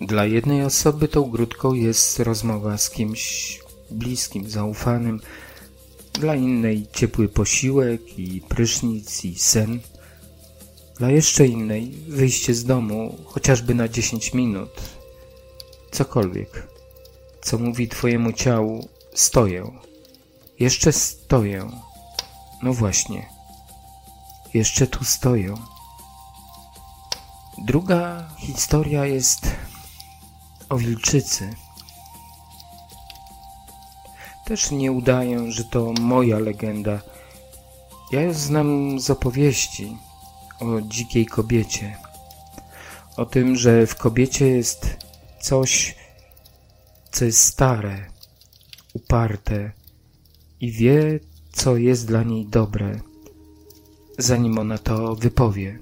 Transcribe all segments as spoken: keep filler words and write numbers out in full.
Dla jednej osoby tą grudką jest rozmowa z kimś bliskim, zaufanym. Dla innej ciepły posiłek i prysznic i sen. Dla jeszcze innej wyjście z domu, chociażby na dziesięć minut. Cokolwiek, co mówi twojemu ciału: stoję. Jeszcze stoję. No właśnie. Jeszcze tu stoję. Druga historia jest o wilczycy. Też nie udaję, że to moja legenda. Ja ją znam z opowieści o dzikiej kobiecie. O tym, że w kobiecie jest coś, co jest stare, uparte i wie, co jest dla niej dobre, zanim ona to wypowie.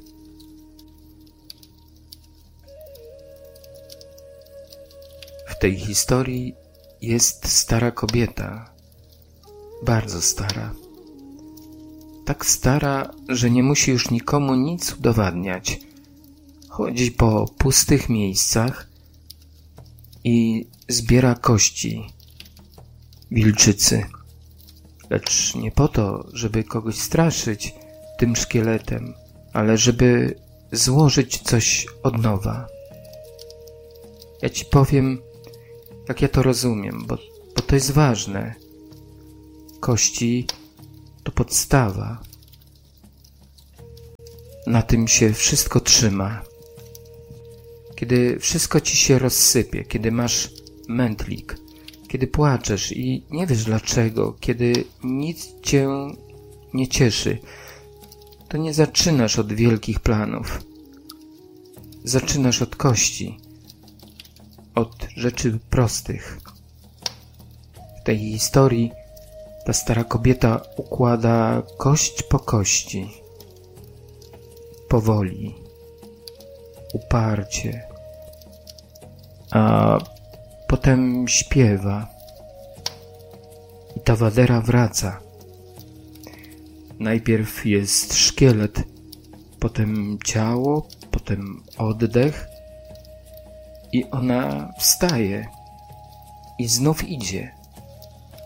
W tej historii jest stara kobieta, bardzo stara. Tak stara, że nie musi już nikomu nic udowadniać. Chodzi po pustych miejscach i zbiera kości wilczycy. Lecz nie po to, żeby kogoś straszyć tym szkieletem, ale żeby złożyć coś od nowa. Ja ci powiem, jak ja to rozumiem, bo, bo to jest ważne. Kości to podstawa. Na tym się wszystko trzyma. Kiedy wszystko ci się rozsypie, kiedy masz mętlik, kiedy płaczesz i nie wiesz dlaczego, kiedy nic cię nie cieszy, to nie zaczynasz od wielkich planów. Zaczynasz od kości, od rzeczy prostych. W tej historii ta stara kobieta układa kość po kości. Powoli, uparcie, a potem śpiewa i ta wadera wraca. Najpierw jest szkielet, potem ciało, potem oddech i ona wstaje i znów idzie.